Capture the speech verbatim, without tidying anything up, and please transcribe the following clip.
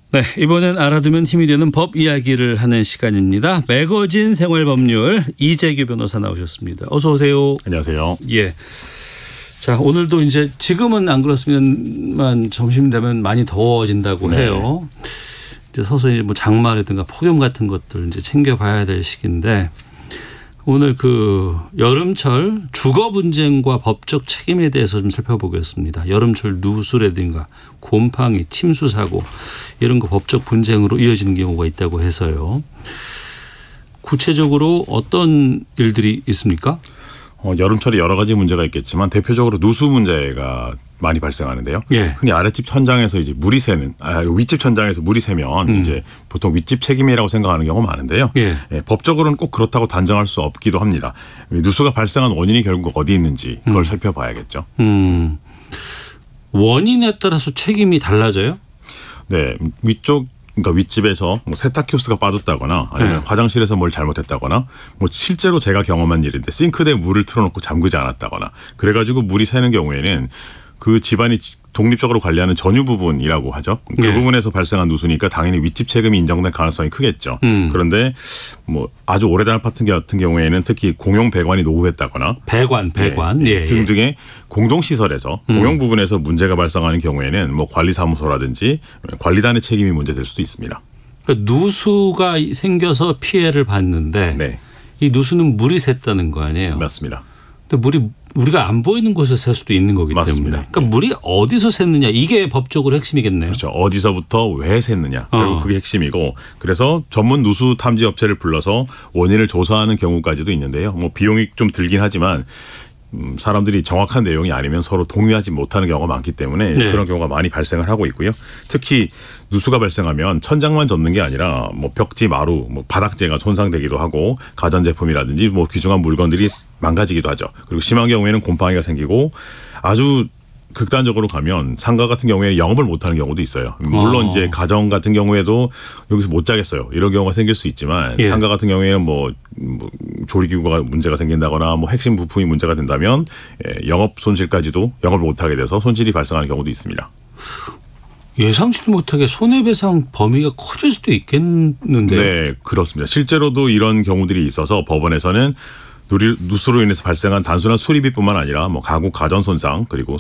네, 이번엔 알아두면 힘이 되는 법 이야기를 하는 시간입니다. 매거진 생활법률 이재규 변호사 나오셨습니다. 어서 오세요. 안녕하세요. 예. 자, 오늘도 이제 지금은 안 그렇습니다만 점심 되면 많이 더워진다고 네. 해요. 이제 서서히 뭐 장마라든가 폭염 같은 것들 이제 챙겨봐야 될 시기인데 오늘 그 여름철 주거 분쟁과 법적 책임에 대해서 좀 살펴보겠습니다. 여름철 누수라든가 곰팡이, 침수 사고 이런 거 법적 분쟁으로 이어지는 경우가 있다고 해서요. 구체적으로 어떤 일들이 있습니까? 어, 여름철에 여러 가지 문제가 있겠지만 대표적으로 누수 문제가 많이 발생하는데요. 예. 흔히 아랫집 천장에서 이제 물이 새는, 아, 윗집 천장에서 물이 새면 음. 이제 보통 윗집 책임이라고 생각하는 경우가 많은데요. 예. 예, 법적으로는 꼭 그렇다고 단정할 수 없기도 합니다. 누수가 발생한 원인이 결국 어디 있는지 그걸 음. 살펴봐야겠죠. 음. 원인에 따라서 책임이 달라져요? 네, 위쪽 그러니까 윗집에서 뭐 세탁 호스가 빠졌다거나 아니면 네. 화장실에서 뭘 잘못했다거나 뭐 실제로 제가 경험한 일인데 싱크대에 물을 틀어놓고 잠그지 않았다거나 그래가지고 물이 새는 경우에는 그 집안이 독립적으로 관리하는 전유 부분이라고 하죠. 그 네. 부분에서 발생한 누수니까 당연히 윗집 책임이 인정될 가능성이 크겠죠. 음. 그런데 뭐 아주 오래된 아파트 같은 경우에는 특히 공용 배관이 노후했다거나 배관, 배관 예, 예, 예. 등등의 공동시설에서 음. 공용 부분에서 문제가 발생하는 경우에는 뭐 관리사무소라든지 관리단의 책임이 문제될 수도 있습니다. 그러니까 누수가 생겨서 피해를 봤는데 네, 이 누수는 물이 샜다는 거 아니에요? 맞습니다. 근데 물이 우리가 안 보이는 곳에서 셀 수도 있는 거기 맞습니다. 때문에. 그러니까 물이 어디서 샜느냐 이게 법적으로 핵심이겠네요. 그렇죠. 어디서부터 왜 샜느냐. 결국 어. 그게 핵심이고 그래서 전문 누수 탐지 업체를 불러서 원인을 조사하는 경우까지도 있는데요. 뭐 비용이 좀 들긴 하지만 음, 사람들이 정확한 내용이 아니면 서로 동의하지 못하는 경우가 많기 때문에 네. 그런 경우가 많이 발생을 하고 있고요. 특히 누수가 발생하면 천장만 젖는 게 아니라 뭐 벽지, 마루, 뭐 바닥재가 손상되기도 하고 가전제품이라든지 뭐 귀중한 물건들이 망가지기도 하죠. 그리고 심한 경우에는 곰팡이가 생기고 아주 극단적으로 가면 상가 같은 경우에는 영업을 못하는 경우도 있어요. 물론 어. 이제 가정 같은 경우에도 여기서 못 자겠어요. 이런 경우가 생길 수 있지만 예. 상가 같은 경우에는 뭐, 뭐 조리기구가 문제가 생긴다거나 뭐 핵심 부품이 문제가 된다면 예, 영업 손실까지도 영업을 못하게 돼서 손실이 발생하는 경우도 있습니다. 예상치도 못하게 손해배상 범위가 커질 수도 있겠는데. 네, 그렇습니다. 실제로도 이런 경우들이 있어서 법원에서는 누리, 누수로 인해서 발생한 단순한 수리비뿐만 아니라 뭐 가구 가전 손상 그리고